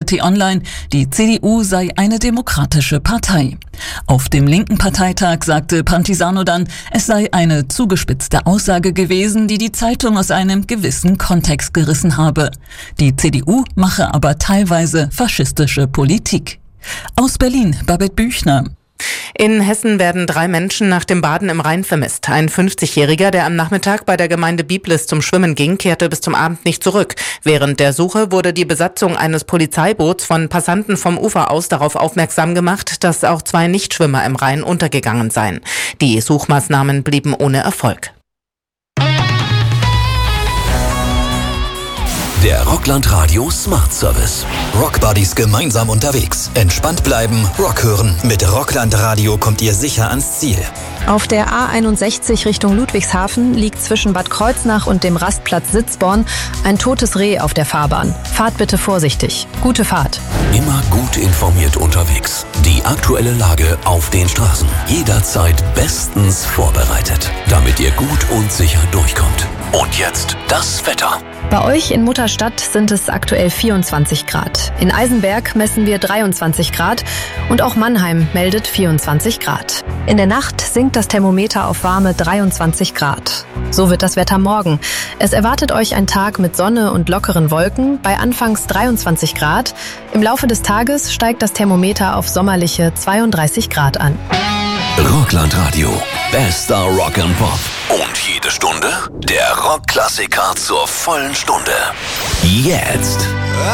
T-Online, die CDU sei eine demokratische Partei. Auf dem linken Parteitag sagte Pantisano dann, es sei eine zugespitzte Aussage gewesen, die die Zeitung aus einem gewissen Kontext gerissen habe. Die CDU mache aber teilweise faschistische Politik. Aus Berlin, Babette Büchner. In Hessen werden 3 Menschen nach dem Baden im Rhein vermisst. Ein 50-Jähriger, der am Nachmittag bei der Gemeinde Biblis zum Schwimmen ging, kehrte bis zum Abend nicht zurück. Während der Suche wurde die Besatzung eines Polizeiboots von Passanten vom Ufer aus darauf aufmerksam gemacht, dass auch 2 Nichtschwimmer im Rhein untergegangen seien. Die Suchmaßnahmen blieben ohne Erfolg. Der Rockland Radio Smart Service. Rockbuddies gemeinsam unterwegs. Entspannt bleiben, Rock hören. Mit Rockland Radio kommt ihr sicher ans Ziel. Auf der A61 Richtung Ludwigshafen liegt zwischen Bad Kreuznach und dem Rastplatz Sitzborn ein totes Reh auf der Fahrbahn. Fahrt bitte vorsichtig. Gute Fahrt. Immer gut informiert unterwegs. Die aktuelle Lage auf den Straßen. Jederzeit bestens vorbereitet, damit ihr gut und sicher durchkommt. Und jetzt das Wetter. Bei euch in Mutterstadt sind es aktuell 24 Grad. In Eisenberg messen wir 23 Grad und auch Mannheim meldet 24 Grad. In der Nacht sinkt das Thermometer auf warme 23 Grad. So wird das Wetter morgen. Es erwartet euch ein Tag mit Sonne und lockeren Wolken bei anfangs 23 Grad. Im Laufe des Tages steigt das Thermometer auf sommerliche 32 Grad an. Rockland Radio. Bester Rock and Pop. Und jede Stunde der Rockklassiker zur vollen Stunde. Jetzt.